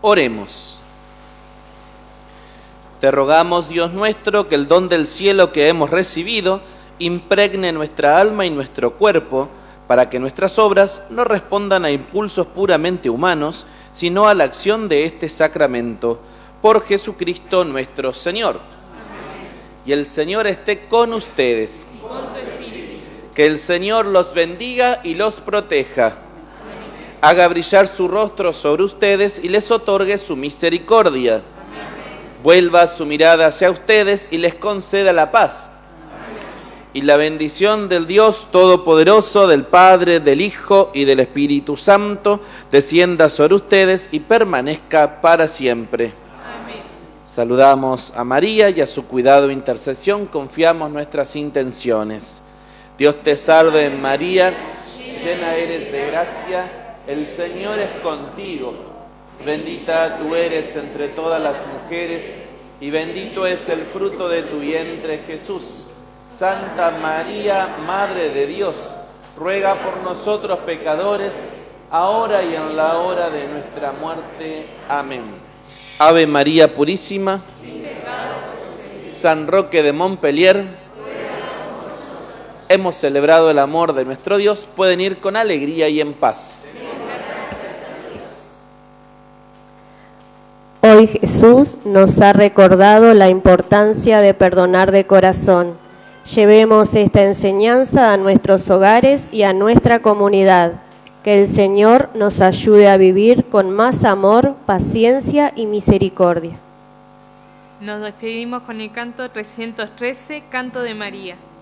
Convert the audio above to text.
Oremos. Te rogamos, Dios nuestro, que el don del cielo que hemos recibido impregne nuestra alma y nuestro cuerpo, para que nuestras obras no respondan a impulsos puramente humanos, sino a la acción de este sacramento. Por Jesucristo nuestro Señor. Amén. Y el Señor esté con ustedes. Y con tu espíritu. Que el Señor los bendiga y los proteja. Amén. Haga brillar su rostro sobre ustedes y les otorgue su misericordia. Amén. Vuelva su mirada hacia ustedes y les conceda la paz. Y la bendición del Dios Todopoderoso, del Padre, del Hijo y del Espíritu Santo, descienda sobre ustedes y permanezca para siempre. Amén. Saludamos a María y a su cuidado e intercesión confiamos nuestras intenciones. Dios te salve María, llena eres de gracia, el Señor es contigo. Bendita tú eres entre todas las mujeres y bendito es el fruto de tu vientre, Jesús. Santa María, Madre de Dios, ruega por nosotros pecadores, ahora y en la hora de nuestra muerte. Amén. Ave María Purísima, San Roque de Montpellier, hemos celebrado el amor de nuestro Dios, pueden ir con alegría y en paz. Hoy Jesús nos ha recordado la importancia de perdonar de corazón. Llevemos esta enseñanza a nuestros hogares y a nuestra comunidad. Que el Señor nos ayude a vivir con más amor, paciencia y misericordia. Nos despedimos con el canto 313, Canto de María.